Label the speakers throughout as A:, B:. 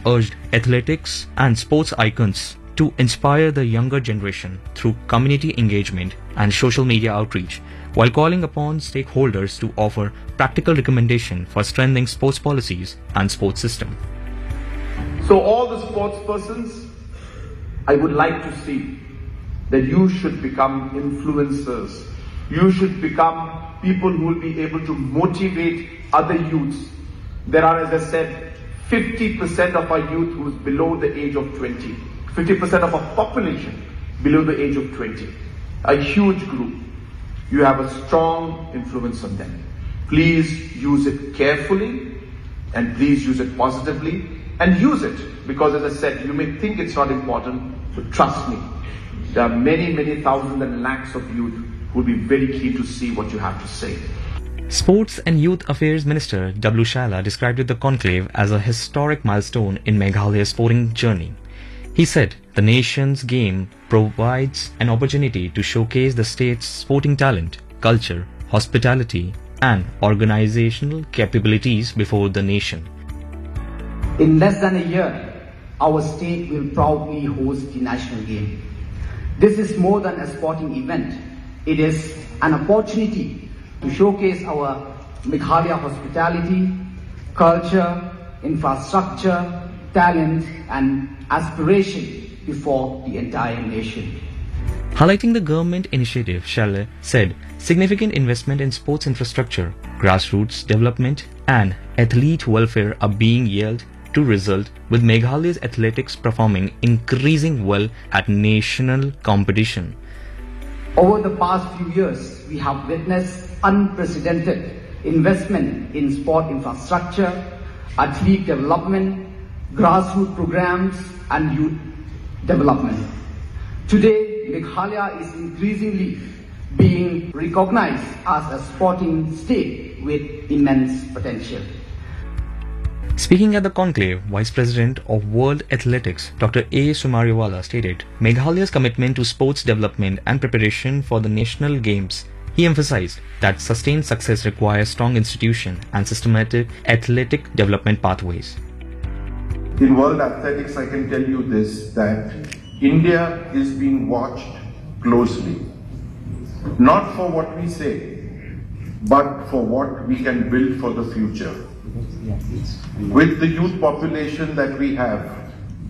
A: urged athletics and sports icons to inspire the younger generation through community engagement and social media outreach, while calling upon stakeholders to offer practical recommendations for strengthening sports policies and sports system.
B: So all the sports persons, I would like to see that you should become influencers. You should become people who will be able to motivate other youths. There are, as I said, 50% of our youth who is below the age of 20. 50% of our population below the age of 20. A huge group. You have a strong influence on them. Please use it carefully and please use it positively and use it because, as I said, you may think it's not important, but trust me, there are many, many thousands and lakhs of youth who will be very keen to see what you have to say.
A: Sports and Youth Affairs Minister W. Shaila described the conclave as a historic milestone in Meghalaya's sporting journey. He said the nation's game provides an opportunity to showcase the state's sporting talent, culture, hospitality, and organizational capabilities before the nation.
C: In less than a year, our state will proudly host the national game. This is more than a sporting event. It is an opportunity to showcase our Meghalaya hospitality, culture, infrastructure, talent, and aspiration before the entire nation.
A: Highlighting the government initiative, Shaila said significant investment in sports infrastructure, grassroots development, and athlete welfare are being yielded to result with Meghalaya's athletics performing increasing well at national competition.
C: Over the past few years, we have witnessed unprecedented investment in sport infrastructure, athlete development, grassroots programs, and youth development. Today, Meghalaya is increasingly being recognized as a sporting state with immense potential.
A: Speaking at the conclave, Vice President of World Athletics Dr. A. Sumariwala stated Meghalaya's commitment to sports development and preparation for the national games. He emphasized that sustained success requires strong institution and systematic athletic development pathways.
D: In world athletics, I can tell you this, that India is being watched closely. Not for what we say, but for what we can build for the future. With the youth population that we have,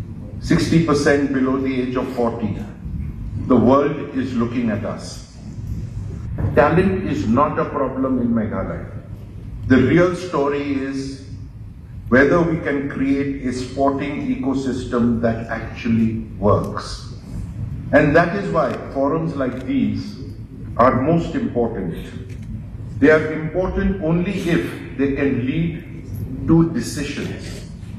D: 60% below the age of 40, the world is looking at us. Talent is not a problem in Meghalaya. The real story is whether we can create a sporting ecosystem that actually works. And that is why forums like these are most important. They are important only if they can lead to decisions.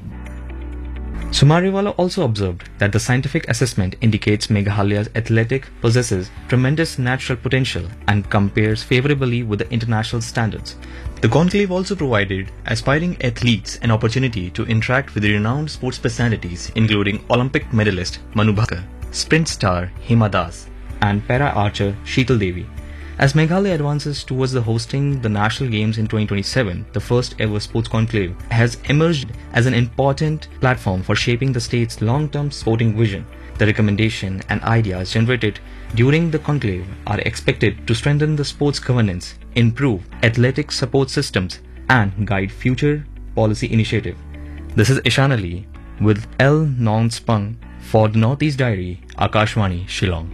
A: Sumariwala also observed that the scientific assessment indicates Meghalaya's athletic possesses tremendous natural potential and compares favorably with the international standards. The conclave also provided aspiring athletes an opportunity to interact with renowned sports personalities including Olympic medalist Manu Bhaker, sprint star Hima Das, and para-archer Sheetal Devi. As Meghalaya advances towards the hosting the National Games in 2027, the first ever sports conclave has emerged as an important platform for shaping the state's long-term sporting vision. The recommendation and ideas generated during the conclave are expected to strengthen the sports governance, improve athletic support systems, and guide future policy initiatives. This is Ishan Ali with L. Nonspung for the Northeast Diary, Akashvani, Shillong.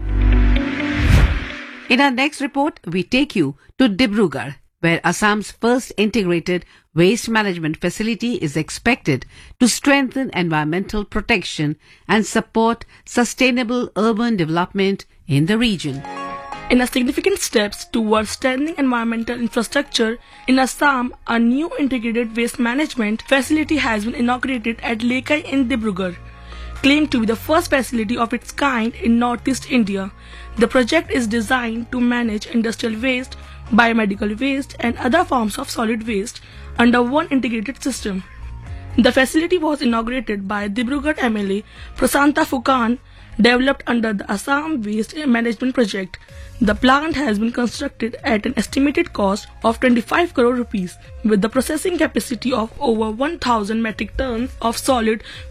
E: In our next report, we take you to Dibrugarh, where Assam's first integrated waste management facility is expected to strengthen environmental protection and support sustainable urban development in the region.
F: In a significant steps towards strengthening environmental infrastructure in Assam, a new integrated waste management facility has been inaugurated at Lekai in Dibrugarh. Claimed to be the first facility of its kind in Northeast India, the project is designed to manage industrial waste, biomedical waste, and other forms of solid waste under one integrated system. The facility was inaugurated by Dibrugarh MLA Prasanta Fukan, developed under the Assam Waste Management Project. The plant has been constructed at an estimated cost of 25 crore rupees, with the processing capacity of over 1,000 metric tons of solid